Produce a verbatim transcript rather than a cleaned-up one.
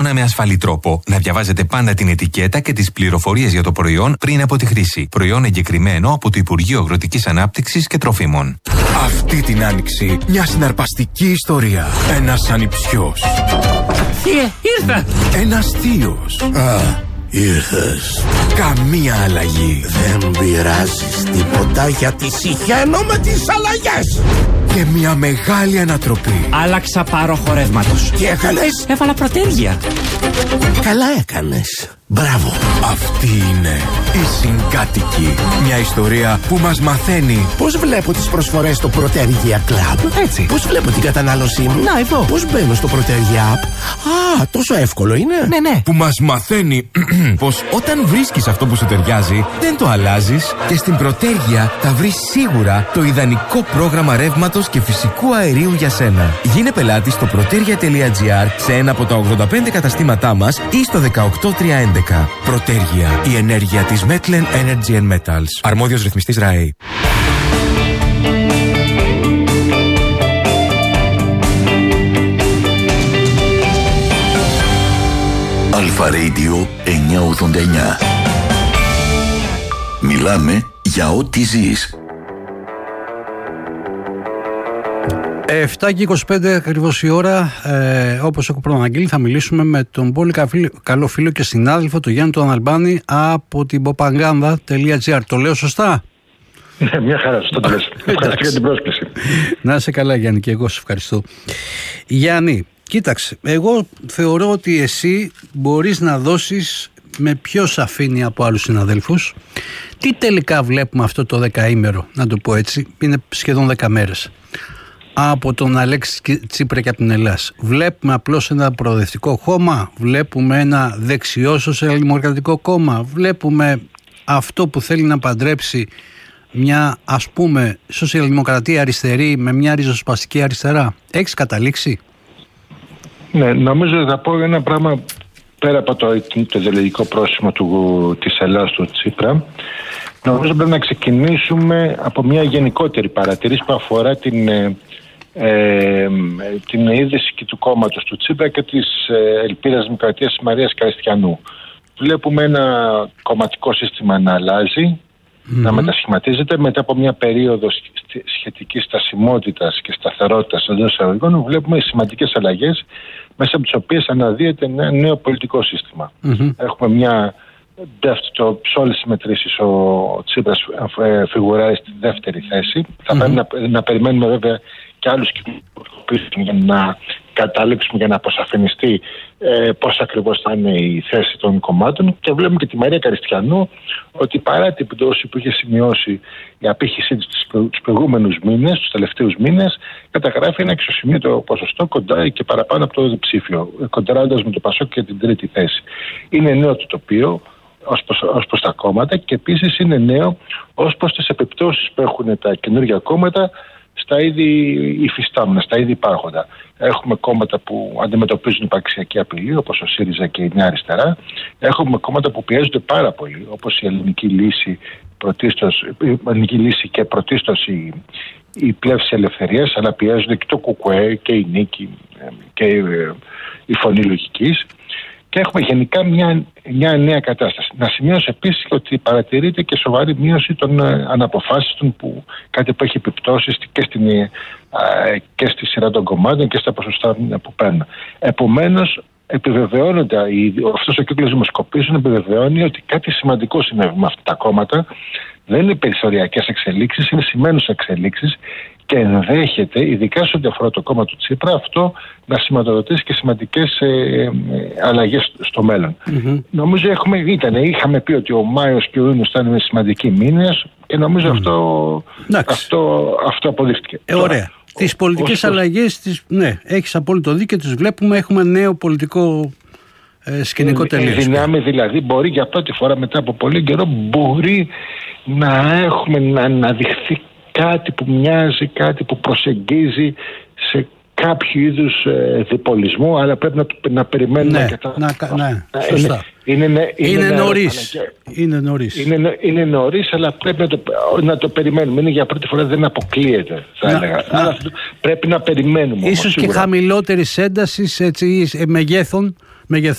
σύμφωνα με ασφαλή τρόπο. Να διαβάζετε πάντα την ετικέτα και τις πληροφορίες για το προϊόν πριν από τη χρήση. Προϊόν εγκεκριμένο από το Υπουργείο Αγροτικής Ανάπτυξης και Τροφίμων. Αυτή την άνοιξη, μια συναρπαστική ιστορία. Ένας ανιψιός. Θείε, ήρθα! Ένας θείος. Α, ήρθες. Καμία αλλαγή. Δεν πειράζεις τίποτα γιατί συχαίνω με τις αλλαγές. Και μια μεγάλη ανατροπή. Άλλαξα πάροχο ρεύματος. Τι έκανες? Έβαλα προτέρια. Καλά έκανες. Μπράβο. Αυτή είναι η Συγκάτοικη. Μια ιστορία που μας μαθαίνει πώς βλέπω τις προσφορές στο Protergia Club. Έτσι. Πώς βλέπω την κατανάλωσή μου. Να, εδώ. Πώς μπαίνω στο Protergia App. Α, τόσο εύκολο είναι. Ναι, ναι. Που μας μαθαίνει πως όταν βρίσκεις αυτό που σου ταιριάζει, δεν το αλλάζεις και στην Protergia θα βρεις σίγουρα το ιδανικό πρόγραμμα ρεύματος και φυσικού αερίου για σένα. Γίνε πελάτης στο protergia τελεία gr σε ένα από τα ογδόντα πέντε καταστήματά μας ή στο δεκαοκτώ τριακόσια έντεκα. Protergia, η ενέργεια της Metlen Energy and Metals. Αρμόδιος ρυθμιστής ΡΑΕ. Αλφα Radio εννιακόσια ογδόντα εννιά. Μιλάμε για ό,τι ζεις. εφτά και είκοσι πέντε ακριβώς η ώρα. Ε, όπως έχω προαναγγείλει, θα μιλήσουμε με τον πολύ καλό φίλο και συνάδελφο, τον Γιάννη τον Αλμπάνη, από την popaganda τελεία gr. Το λέω σωστά? Ναι, μια χαρά, σωστά το λες. Ευχαριστώ για την πρόσκληση. Να είσαι καλά, Γιάννη, και εγώ σε ευχαριστώ. Γιάννη, κοίταξε, εγώ θεωρώ ότι εσύ μπορείς να δώσεις με πιο σαφήνεια από άλλους συναδέλφους τι τελικά βλέπουμε αυτό το δεκαήμερο, να το πω έτσι, είναι σχεδόν δέκα μέρες, από τον Αλέξη Τσίπρα και από την Ελλάς. Βλέπουμε απλώς ένα προοδευτικό κόμμα, βλέπουμε ένα δεξιό σοσιαλδημοκρατικό κόμμα, βλέπουμε αυτό που θέλει να παντρέψει μια, ας πούμε, σοσιαλδημοκρατία αριστερή με μια ριζοσπαστική αριστερά. Έχεις καταλήξει? Ναι, νομίζω θα πω ένα πράγμα πέρα από το, το ιδεολογικό πρόσημο του, της Ελλάδας του Τσίπρα. Νομίζω πρέπει να ξεκινήσουμε από μια γενικότερη παρατηρήση που αφορά την, ε, ε, την είδηση και του κόμματος του Τσίπρα και της ε, Ελπίδας Δημοκρατίας της Μαρίας Καριστιανού. Βλέπουμε ένα κομματικό σύστημα να αλλάζει, mm-hmm. να μετασχηματίζεται μετά από μια περίοδο σχετικής στασιμότητας και σταθερότητας εντός εισαγωγικών. Βλέπουμε σημαντικές αλλαγές μέσα από τις οποίες αναδύεται ένα νέο πολιτικό σύστημα. Mm-hmm. Έχουμε μια δεύτερο, σε όλες τις μετρήσεις ο Τσίπρας ε, φιγουράρει στη δεύτερη θέση. Mm-hmm. Θα πρέπει να, να περιμένουμε βέβαια και άλλους κυβερνητικούς για να καταλήξουμε, για να αποσαφινιστεί ε, πώς ακριβώς θα είναι η θέση των κομμάτων. Και βλέπουμε και τη Μαρία Καριστιανού ότι παρά την πτώση που είχε σημειώσει η απήχησή της τους προηγούμενους μήνες, τους τελευταίους μήνες, καταγράφει ένα εξωσημείωτο ποσοστό κοντά και παραπάνω από το διψήφιο, κοντράροντας με το Πασόκ και την τρίτη θέση. Είναι νέο το τοπίο ως προς, ως προς τα κόμματα και επίσης είναι νέο ως προς τις επιπτώσεις που έχουν τα καινούργια κόμματα στα ήδη υφιστάμενα, στα ήδη υπάρχοντα. Έχουμε κόμματα που αντιμετωπίζουν υπαρξιακή απειλή, όπως ο ΣΥΡΙΖΑ και η Νέα Αριστερά. Έχουμε κόμματα που πιέζονται πάρα πολύ, όπως η Ελληνική Λύση, πρωτίστως, η Ελληνική Λύση και πρωτίστως η, η Πλεύση Ελευθερίας, αλλά πιέζονται και το ΚΚΕ και η Νίκη και η, η Φωνή Λογικής. Και έχουμε γενικά μια, μια νέα κατάσταση. Να σημειώσω επίσης ότι παρατηρείται και σοβαρή μείωση των αναποφάσιστων, που κάτι που έχει επιπτώσεις και, στην, και στη σειρά των κομμάτων και στα ποσοστά που παίρνουν. Επομένως, επιβεβαιώνονται, αυτός ο κύκλος δημοσκοπήσεων επιβεβαιώνει ότι κάτι σημαντικό συνέβη με αυτά τα κόμματα. Δεν είναι περιθωριακές εξελίξεις, είναι σημαίνουσες εξελίξεις και ενδέχεται, ειδικά σε ό,τι αφορά το κόμμα του Τσίπρα, αυτό να σηματοδοτήσει και σημαντικές ε, ε, αλλαγές στο μέλλον. Mm-hmm. Νομίζω έχουμε, ήταν, είχαμε πει ότι ο Μάιος και ο Ιούνιος θα είναι σημαντικοί μήνες και νομίζω mm-hmm. αυτό, αυτό, αυτό αποδείχτηκε. Ε, ωραία. Τις πολιτικές αλλαγές, τις, ναι, έχεις απόλυτο δίκιο, τις βλέπουμε, έχουμε νέο πολιτικό ε, σκηνικό τελείως. Η δυνάμει δηλαδή μπορεί για πρώτη φορά μετά από πολύ καιρό μπορεί να έχουμε να αναδειχθεί κάτι που μοιάζει, κάτι που προσεγγίζει σε κάποιο είδους ε, διπολισμό, αλλά πρέπει να, να περιμένουμε ναι, αρκετά. Να, ναι, σωστά. Είναι, είναι, είναι, είναι νωρίς. Είναι νωρίς. Είναι, είναι νωρίς, αλλά πρέπει να το, να το περιμένουμε. Είναι για πρώτη φορά, δεν αποκλείεται, θα να, έλεγα. Να, αλλά πρέπει να περιμένουμε. Ίσως όμως, και χαμηλότερης έντασης, έτσι, μεγέθων.